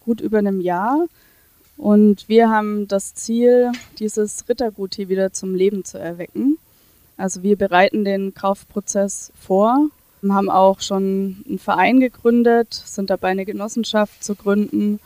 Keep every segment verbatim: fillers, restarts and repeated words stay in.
gut über einem Jahr. Und wir haben das Ziel, dieses Rittergut hier wieder zum Leben zu erwecken. Also wir bereiten den Kaufprozess vor, haben auch schon einen Verein gegründet, sind dabei, eine Genossenschaft zu gründen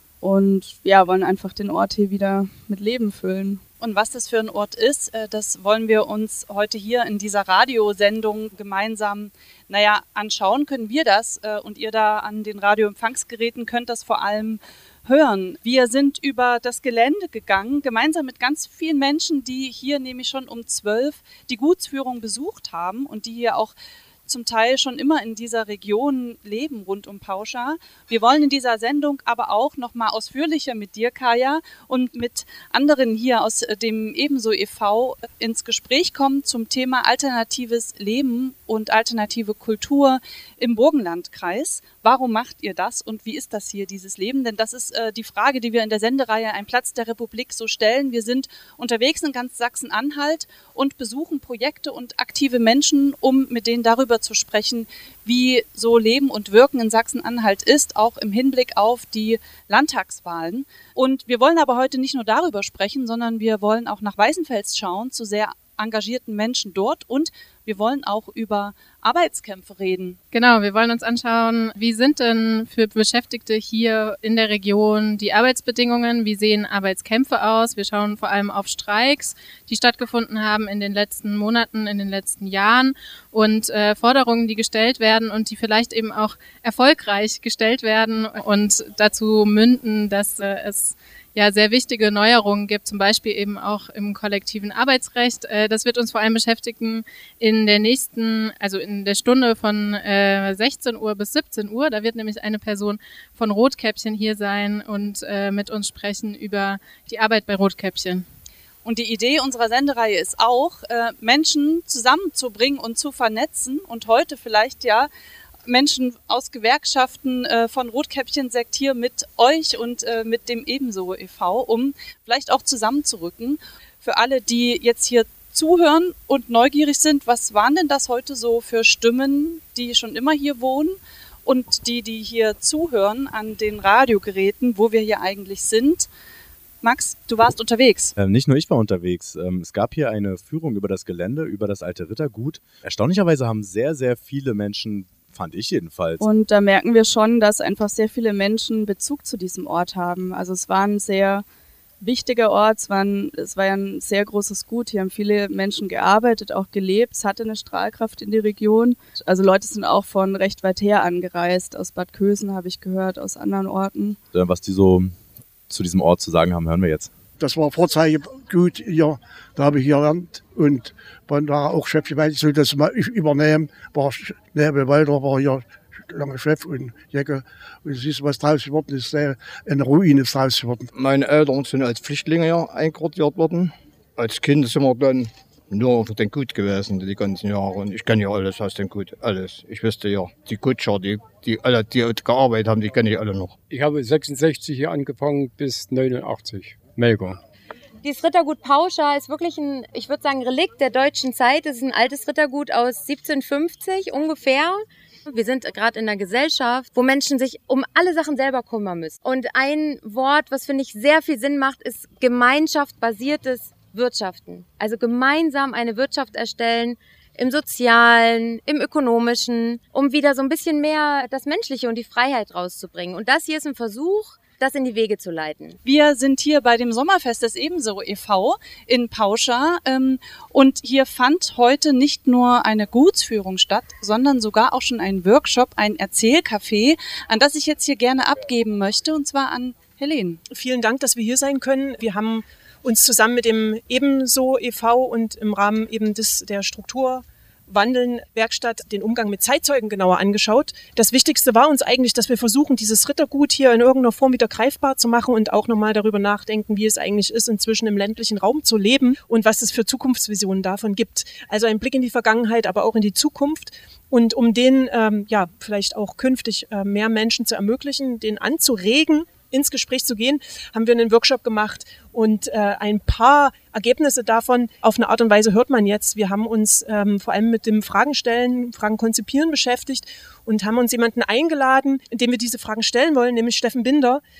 und ja, wollen einfach den Ort hier wieder mit Leben füllen. Und was das für ein Ort ist, das wollen wir uns heute hier in dieser Radiosendung gemeinsam, naja, anschauen. Können wir das und ihr da an den Radioempfangsgeräten könnt das vor allem hören. Wir sind über das Gelände gegangen, gemeinsam mit ganz vielen Menschen, die hier nämlich schon um zwölf die Gutsführung besucht haben und die hier auch zum Teil schon immer in dieser Region leben, rund um Pauscha. Wir wollen in dieser Sendung aber auch noch mal ausführlicher mit dir, Kaya, und mit anderen hier aus dem Ebenso e V ins Gespräch kommen zum Thema alternatives Leben und alternative Kultur im Burgenlandkreis. Warum macht ihr das und wie ist das hier, dieses Leben? Denn das ist äh, die Frage, die wir in der Sendereihe Ein Platz der Republik so stellen. Wir sind unterwegs in ganz Sachsen-Anhalt und besuchen Projekte und aktive Menschen, um mit denen darüber zu sprechen, wie so Leben und Wirken in Sachsen-Anhalt ist, auch im Hinblick auf die Landtagswahlen. Und wir wollen aber heute nicht nur darüber sprechen, sondern wir wollen auch nach Weißenfels schauen, zu sehr engagierten Menschen dort und wir wollen auch über Arbeitskämpfe reden. Genau, wir wollen uns anschauen, wie sind denn für Beschäftigte hier in der Region die Arbeitsbedingungen, wie sehen Arbeitskämpfe aus. Wir schauen vor allem auf Streiks, die stattgefunden haben in den letzten Monaten, in den letzten Jahren und äh, Forderungen, die gestellt werden und die vielleicht eben auch erfolgreich gestellt werden und dazu münden, dass äh, es ja sehr wichtige Neuerungen gibt, zum Beispiel eben auch im kollektiven Arbeitsrecht. Das wird uns vor allem beschäftigen in der nächsten, also in der Stunde von sechzehn Uhr bis siebzehn Uhr. Da wird nämlich eine Person von Rotkäppchen hier sein und mit uns sprechen über die Arbeit bei Rotkäppchen. Und die Idee unserer Sendereihe ist auch, Menschen zusammenzubringen und zu vernetzen und heute vielleicht ja Menschen aus Gewerkschaften äh, von Rotkäppchen-Sekt hier mit euch und äh, mit dem Ebenso e V, um vielleicht auch zusammenzurücken. Für alle, die jetzt hier zuhören und neugierig sind, was waren denn das heute so für Stimmen, die schon immer hier wohnen und die, die hier zuhören an den Radiogeräten, wo wir hier eigentlich sind? Max, du warst unterwegs. Ähm, nicht nur ich war unterwegs. Ähm, es gab hier eine Führung über das Gelände, über das alte Rittergut. Erstaunlicherweise haben sehr, sehr viele Menschen, fand ich jedenfalls. Und da merken wir schon, dass einfach sehr viele Menschen Bezug zu diesem Ort haben. Also es war ein sehr wichtiger Ort, es war, ein, es war ja ein sehr großes Gut. Hier haben viele Menschen gearbeitet, auch gelebt. Es hatte eine Strahlkraft in die Region. Also Leute sind auch von recht weit her angereist. Aus Bad Kösen habe ich gehört, aus anderen Orten. Was die so zu diesem Ort zu sagen haben, hören wir jetzt. Das war Vorzeigegut hier, da habe ich gelernt und war da auch Chef, ich so das mal übernehmen, war Nebel Walter, war hier lange Chef und Jäcke und siehst du, was draus geworden ist, eine Ruine ist draus geworden. Meine Eltern sind als Flüchtlinge hier einquartiert worden. Als Kind sind wir dann nur auf den Gut gewesen die ganzen Jahre und ich kenne ja alles aus dem Gut, alles. Ich wüsste ja, die Kutscher, die, die alle, die gearbeitet haben, die kenne ich alle noch. Ich habe sechsundsechzig hier angefangen bis neunundachtzig. Melger. Dieses Rittergut Pauscha ist wirklich ein, ich würde sagen, Relikt der deutschen Zeit. Es ist ein altes Rittergut aus siebzehnhundertfünfzig ungefähr. Wir sind gerade in einer Gesellschaft, wo Menschen sich um alle Sachen selber kümmern müssen. Und ein Wort, was finde ich sehr viel Sinn macht, ist gemeinschaftsbasiertes Wirtschaften. Also gemeinsam eine Wirtschaft erstellen, im Sozialen, im Ökonomischen, um wieder so ein bisschen mehr das Menschliche und die Freiheit rauszubringen. Und das hier ist ein Versuch, das in die Wege zu leiten. Wir sind hier bei dem Sommerfest des Ebenso e V in Pauscha ähm, und hier fand heute nicht nur eine Gutsführung statt, sondern sogar auch schon ein Workshop, ein Erzählcafé, an das ich jetzt hier gerne abgeben möchte, und zwar an Helene. Vielen Dank, dass wir hier sein können. Wir haben uns zusammen mit dem Ebenso e V und im Rahmen eben des, der Struktur Wandeln Werkstatt den Umgang mit Zeitzeugen genauer angeschaut. Das Wichtigste war uns eigentlich, dass wir versuchen, dieses Rittergut hier in irgendeiner Form wieder greifbar zu machen und auch nochmal darüber nachdenken, wie es eigentlich ist, inzwischen im ländlichen Raum zu leben und was es für Zukunftsvisionen davon gibt. Also ein Blick in die Vergangenheit, aber auch in die Zukunft. Und um den ähm, ja vielleicht auch künftig äh, mehr Menschen zu ermöglichen, den anzuregen, ins Gespräch zu gehen, haben wir einen Workshop gemacht und äh, ein paar Ergebnisse davon auf eine Art und Weise hört man jetzt. Wir haben uns ähm, vor allem mit dem Fragen stellen, Fragen konzipieren beschäftigt und haben uns jemanden eingeladen, dem wir diese Fragen stellen wollen, nämlich Steffen Binder.